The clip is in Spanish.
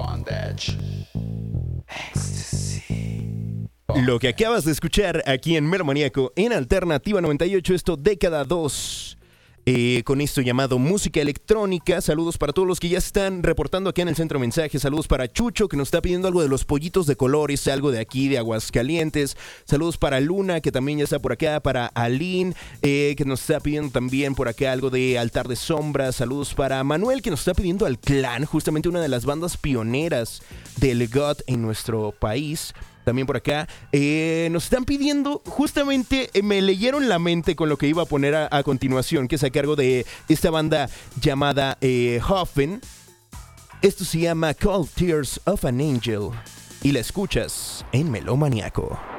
Lo que acabas de escuchar aquí en Melomaníaco en Alternativa 98, esto Década 2. Con esto llamado música electrónica. Saludos para todos los que ya están reportando aquí en el centro de mensajes. Saludos para Chucho, que nos está pidiendo algo de los pollitos de colores, algo de aquí de Aguascalientes. Saludos para Luna, que también ya está por acá. Para Aline, que nos está pidiendo también por acá algo de Altar de Sombras. Saludos para Manuel, que nos está pidiendo al Clan, justamente una de las bandas pioneras del God en nuestro país. También por acá nos están pidiendo, justamente me leyeron la mente con lo que iba a poner a continuación, que es a cargo de esta banda llamada Hoffen. Esto se llama Cold Tears of an Angel y la escuchas en Melomaníaco.